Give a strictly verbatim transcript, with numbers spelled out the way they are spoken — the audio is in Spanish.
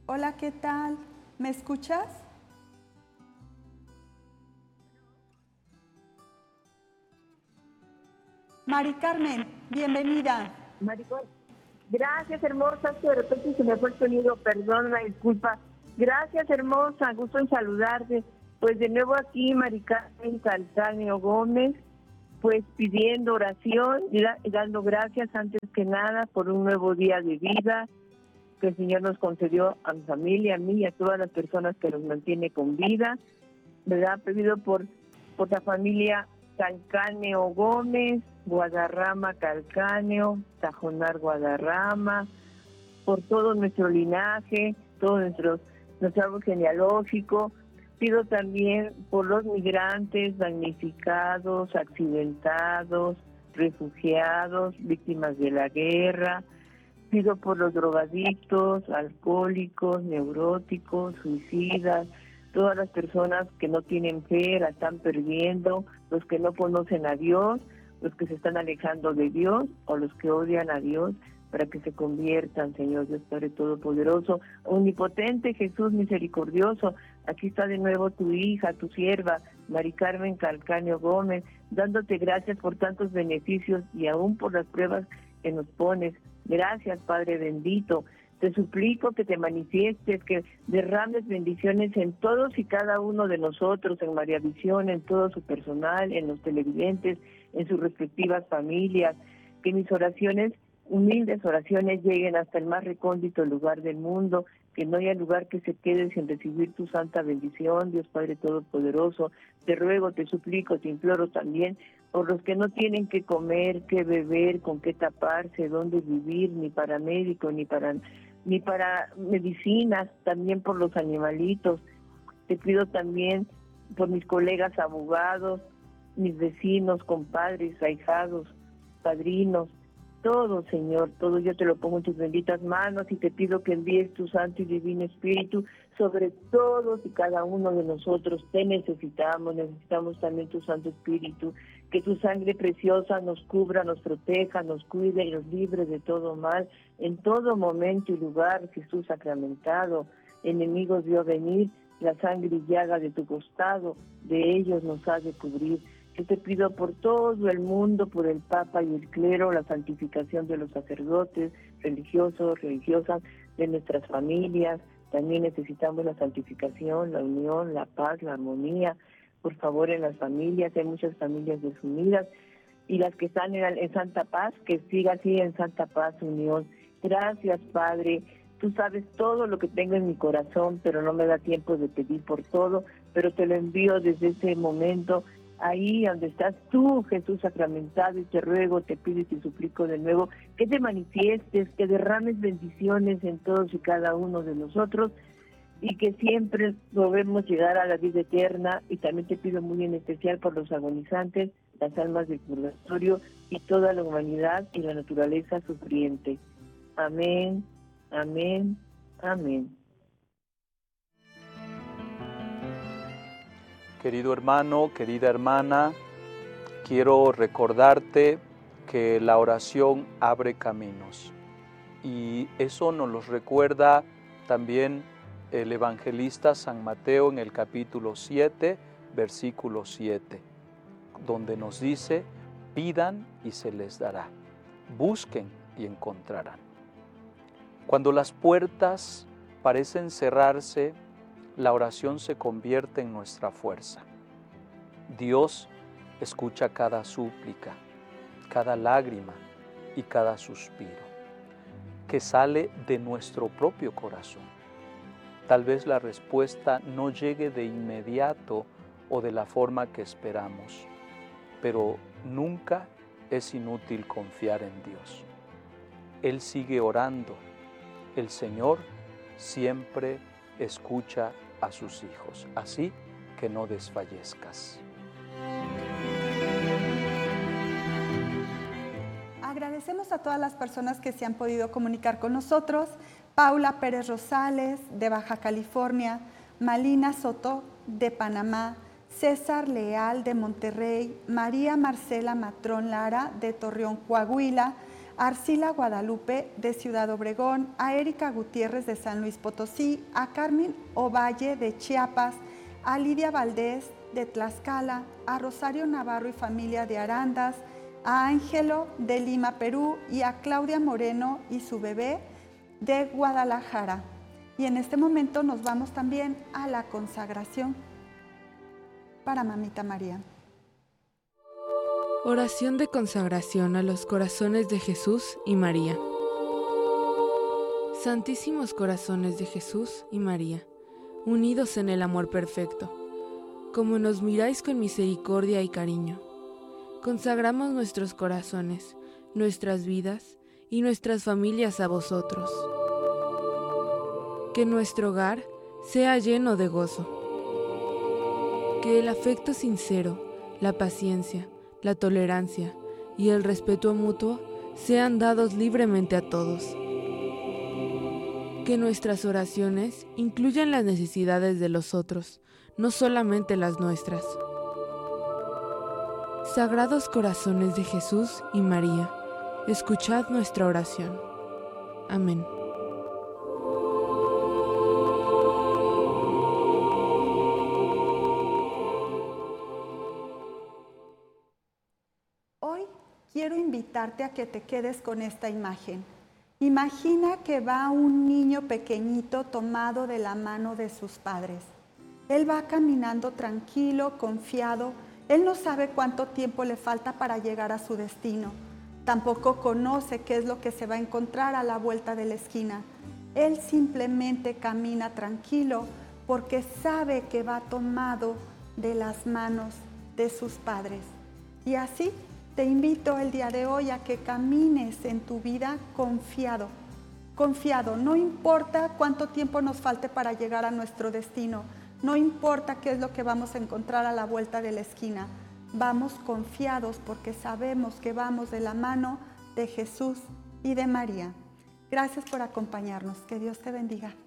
Hola, ¿qué tal? ¿Me escuchas? Mari Carmen, bienvenida. Maricón, gracias hermosa, es que de repente se me fue el sonido, perdón, una disculpa. Gracias hermosa, gusto en saludarte. Pues de nuevo aquí, Mari Carmen Calcáneo Gómez, pues pidiendo oración y da- y dando gracias antes que nada por un nuevo día de vida que el Señor nos concedió a mi familia, a mí y a todas las personas que nos mantiene con vida. ¿Verdad? Pedido por, por la familia Calcáneo Gómez, Guadarrama Calcáneo, Tajonar Guadarrama, por todo nuestro linaje, todo nuestro, nuestro árbol genealógico. Pido también por los migrantes damnificados, accidentados, refugiados, víctimas de la guerra. Pido por los drogadictos, alcohólicos, neuróticos, suicidas, todas las personas que no tienen fe, la están perdiendo, los que no conocen a Dios, los que se están alejando de Dios o los que odian a Dios, para que se conviertan, Señor Dios Padre Todopoderoso, omnipotente, Jesús misericordioso. Aquí está de nuevo tu hija, tu sierva, Mari Carmen Calcáneo Gómez, dándote gracias por tantos beneficios y aún por las pruebas que nos pones. Gracias, Padre bendito. Te suplico que te manifiestes, que derrames bendiciones en todos y cada uno de nosotros, en María Visión, en todo su personal, en los televidentes, en sus respectivas familias. Que mis oraciones, humildes oraciones, lleguen hasta el más recóndito lugar del mundo, que no haya lugar que se quede sin recibir tu santa bendición, Dios Padre Todopoderoso. Te ruego, te suplico, te imploro también por los que no tienen qué comer, qué beber, con qué taparse, dónde vivir, ni para médico, ni para ni para medicinas, también por los animalitos. Te pido también por mis colegas abogados, mis vecinos, compadres, ahijados, padrinos, todo, Señor, todo yo te lo pongo en tus benditas manos y te pido que envíes tu Santo y Divino Espíritu sobre todos y cada uno de nosotros. Te necesitamos, necesitamos también tu Santo Espíritu, que tu sangre preciosa nos cubra, nos proteja, nos cuide y nos libre de todo mal, en todo momento y lugar, Jesús sacramentado. Enemigos vio venir, la sangre y llaga de tu costado, de ellos nos ha de cubrir. Yo te pido por todo el mundo, por el Papa y el clero, la santificación de los sacerdotes, religiosos, religiosas, de nuestras familias. También necesitamos la santificación, la unión, la paz, la armonía. Por favor, en las familias, hay muchas familias desunidas, y las que están en, en Santa Paz, que siga así en Santa Paz, unión. Gracias, Padre. Tú sabes todo lo que tengo en mi corazón, pero no me da tiempo de pedir por todo, pero te lo envío desde ese momento, ahí donde estás tú, Jesús sacramentado, y te ruego, te pido y te suplico de nuevo que te manifiestes, que derrames bendiciones en todos y cada uno de nosotros, y que siempre logremos llegar a la vida eterna. Y también te pido muy en especial por los agonizantes, las almas del purgatorio y toda la humanidad y la naturaleza sufriente. Amén, amén, amén. Querido hermano, querida hermana, quiero recordarte que la oración abre caminos, y eso nos lo recuerda también el evangelista San Mateo en el capítulo siete, versículo siete, donde nos dice: pidan y se les dará, busquen y encontrarán. Cuando las puertas parecen cerrarse, la oración se convierte en nuestra fuerza. Dios escucha cada súplica, cada lágrima y cada suspiro que sale de nuestro propio corazón. Tal vez la respuesta no llegue de inmediato o de la forma que esperamos, pero nunca es inútil confiar en Dios. Él sigue orando. El Señor siempre escucha a sus hijos, así que no desfallezcas. Agradecemos a todas las personas que se han podido comunicar con nosotros. Paula Pérez Rosales, de Baja California, Malina Soto, de Panamá, César Leal, de Monterrey, María Marcela Matrón Lara, de Torreón, Coahuila, a Arcila Guadalupe de Ciudad Obregón, a Erika Gutiérrez de San Luis Potosí, a Carmen Ovalle de Chiapas, a Lidia Valdés de Tlaxcala, a Rosario Navarro y familia de Arandas, a Ángelo de Lima, Perú, y a Claudia Moreno y su bebé de Guadalajara. Y en este momento nos vamos también a la consagración para Mamita María. Oración de consagración a los corazones de Jesús y María. Santísimos corazones de Jesús y María, unidos en el amor perfecto, como nos miráis con misericordia y cariño, consagramos nuestros corazones, nuestras vidas y nuestras familias a vosotros. Que nuestro hogar sea lleno de gozo. Que el afecto sincero, la paciencia, la tolerancia y el respeto mutuo sean dados libremente a todos. Que nuestras oraciones incluyan las necesidades de los otros, no solamente las nuestras. Sagrados corazones de Jesús y María, escuchad nuestra oración. Amén. Hoy quiero invitarte a que te quedes con esta imagen. Imagina que va un niño pequeñito tomado de la mano de sus padres. Él va caminando tranquilo, confiado. Él no sabe cuánto tiempo le falta para llegar a su destino. Tampoco conoce qué es lo que se va a encontrar a la vuelta de la esquina. Él simplemente camina tranquilo porque sabe que va tomado de las manos de sus padres. Y así te invito el día de hoy a que camines en tu vida confiado. Confiado, no importa cuánto tiempo nos falte para llegar a nuestro destino. No importa qué es lo que vamos a encontrar a la vuelta de la esquina. Vamos confiados porque sabemos que vamos de la mano de Jesús y de María. Gracias por acompañarnos. Que Dios te bendiga.